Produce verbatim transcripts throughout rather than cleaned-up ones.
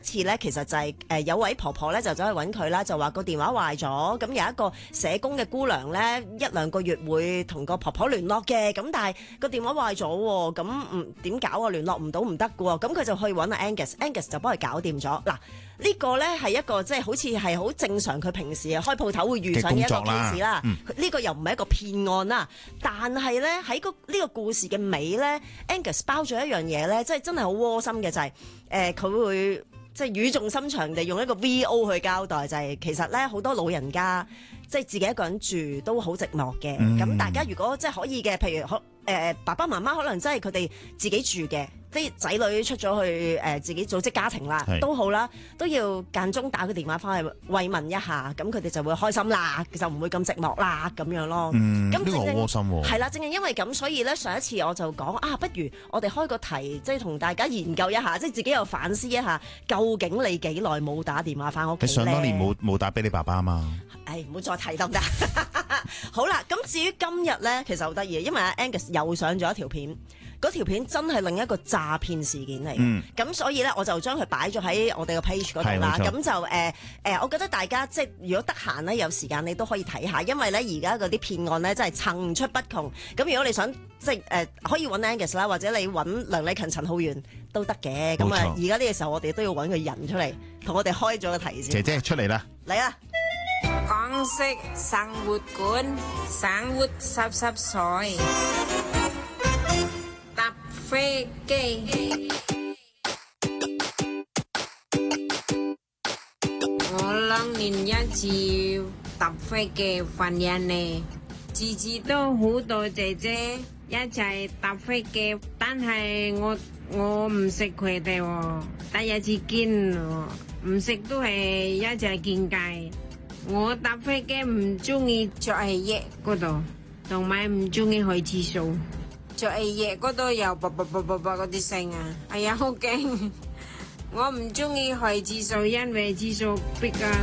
次咧，其實就係、是、誒、呃、有位婆婆咧就走去揾佢啦，就話個電話壞咗，咁有一個社工嘅姑娘咧一兩個月會同個婆婆聯絡嘅，咁但係個電話壞咗喎，咁唔點搞啊？聯絡唔到唔得嘅喎，咁佢就去揾阿 Angus，Angus 就幫佢搞掂咗。嗱，呢個咧係一個即係好似係好正常，佢平時開鋪頭會遇上嘅一個 case 啦。呢、嗯、個又唔係一個騙案啦，但係咧喺個呢個故事嘅尾咧 ，Angus 包咗一樣嘢咧，即係真係好窩心嘅就係誒佢會即係語重心長地用一個 V O 去交代，就係、是、其實咧好多老人家即係自己一個人住都好寂寞嘅。咁、嗯、大家如果即係可以嘅，譬如可誒、呃、爸爸媽媽可能真係佢哋自己住嘅。啲仔女出咗去誒、呃、自己組織家庭啦，都好啦，都要間中打個電話翻去慰問一下，咁佢哋就會開心啦，就唔會咁寂寞啦咁樣咯。 嗯， 咁呢個好窩心喎。係啦，正係因為咁，所以咧上一次我就講啊，不如我哋開個題，即係同大家研究一下，即係自己又反思一下，究竟你幾耐冇打電話翻屋企咧？ 你上多年冇冇打俾你爸爸啊嘛？ 誒，唔好再提得唔得？好啦，咁至於今日咧，其實好得意，因為阿 Angus 又上咗一條片。嗰條片真係另一個詐騙事件嚟嘅，咁、嗯、所以咧我就將佢擺咗喺我哋個 page 嗰度啦。咁就誒誒、呃呃，我覺得大家即係如果得閒咧，有時間你都可以睇下，因為咧而家嗰啲騙案咧真係層出不窮。咁如果你想即係誒、呃，可以揾 Angus 啦，或者你揾梁禮勤、陳浩源都得嘅。咁啊，而家呢個時候我哋都要揾個人出嚟同我哋開咗個題先。 姐姐出嚟啦， 嚟啦！ 港式生活館，生活濕濕碎。搭飛機，我兩年一次搭飛機翻印尼，次次都好多姐姐一齊搭飛機，但係我我唔識佢哋喎，第一次見喎，唔識都係一齊見計。我搭飛機唔中意坐喺翼嗰度，同埋唔中意去廁所。做嘢嗰度又啵啵啵啵啵嗰啲聲啊，哎呀好驚！我唔中意去廁所，因為廁所逼啊。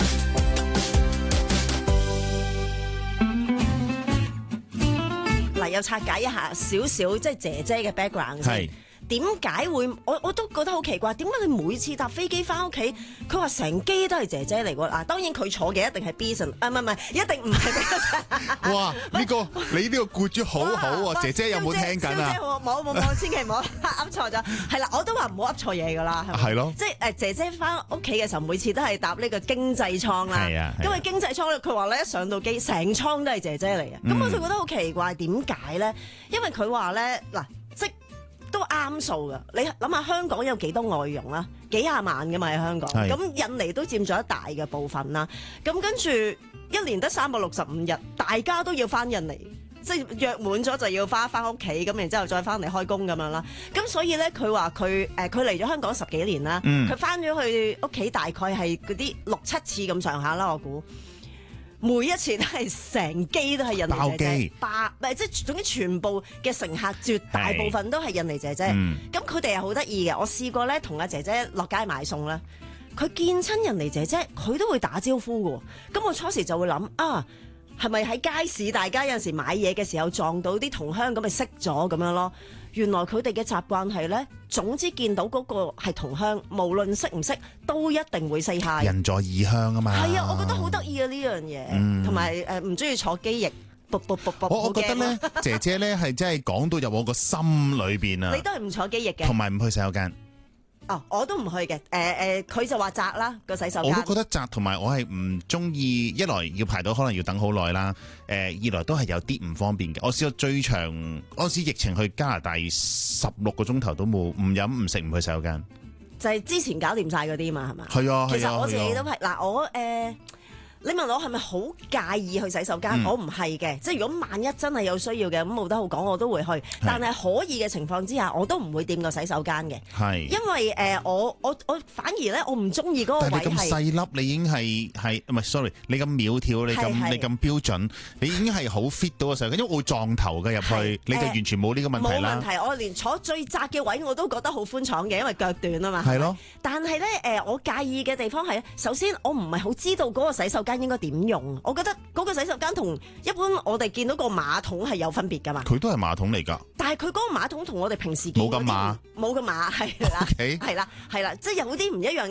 嗱，又拆解一下少少即係姐姐嘅 background 先。點解會我我都覺得好奇怪？點解你每次搭飛機翻屋企，佢話成機都係姐姐嚟㗎？嗱，當然佢坐嘅一定係 Bison， 啊唔係唔係，一定唔係 Bison。 哇！呢、呢個你呢個顧住好好啊，姐姐有冇聽緊啊？ 冇冇冇，千祈唔好噏錯咗。係啦，我都話唔好噏錯嘢㗎啦。係咯，即係誒姐姐翻屋企嘅時候，每次都係搭呢個經濟艙啦。係啊，因為經濟艙咧，佢話咧一上到機，成艙都係姐姐嚟嘅。咁、嗯、我就覺得好奇怪，點解咧？因為佢話咧嗱，即都啱數噶，你諗下香港有幾多外傭啦？幾廿萬噶嘛喺香港，咁印尼都佔咗一大嘅部分啦。咁跟住一年得三百六十五日，大家都要翻印尼，即係約滿咗就要翻翻屋企，咁然之後再翻嚟開工咁樣啦。咁所以咧，佢話佢誒佢嚟咗香港十幾年啦，佢翻咗去屋企大概係嗰啲六七次咁上下啦，我估。每一次都係成機都係印尼姐姐，八唔係即係總之全部嘅乘客絕大部分都係印尼姐姐。咁佢哋係好得意嘅，我試過咧同阿姐姐落街買餸啦，佢見親印尼姐姐佢都會打招呼嘅。咁我初時就會諗啊，係咪喺街市大家有陣時買嘢嘅時候撞到啲同鄉咁咪識咗咁樣咯？原來佢哋嘅習慣係咧，總之見到嗰個係同鄉，無論識唔識，都一定會 say hi。人在異鄉啊嘛。係啊，我覺得好得意啊呢樣嘢，同埋誒唔中意坐機翼，卜卜卜卜。我我覺得咧，姐姐咧係真係講到入我個心裏邊啊。 你都係唔坐機翼嘅， 同埋唔去洗手間。 哦，我都唔去嘅，誒、呃、誒，佢就話窄啦個洗手間。 我都覺得窄，同埋我係唔中意，一來要排到可能要等好耐啦，誒、呃，二來都係有啲唔方便嘅。我試過最長，我試疫情去加拿大十六個鐘頭都冇，唔飲唔食唔去洗手間。 就係之前搞掂晒嗰啲嘛，係嘛？ 係啊， 其實我自己都係，嗱、 啊、 我誒。呃你問我係咪好介意去洗手間？嗯、我唔係嘅，即係如果萬一真係有需要嘅，咁冇得好講，我都會去。但係可以嘅情況之下，我都唔會掂個洗手間嘅。係，因為誒、呃、我我我反而咧，我唔中意嗰個位係。但係你咁細粒，你已經係係唔係 sorry？你咁苗條，你咁你咁標準，你已經係好 fit 到個洗手間，因為我會撞頭嘅入去，你就完全冇呢個問題啦。冇問題，我連坐最窄嘅位我都覺得好寬敞嘅，因為腳短啊嘛。係咯。但係咧誒，我介意嘅地方係，首先我唔係好知道嗰個洗手間應該點用？我覺得嗰個洗手間同一般我哋見到個馬桶係有分別噶嘛？佢都係馬桶嚟噶，但係佢嗰個馬桶同我哋平時見冇咁馬，冇咁馬係啦，係啦係啦，即係有啲唔一樣。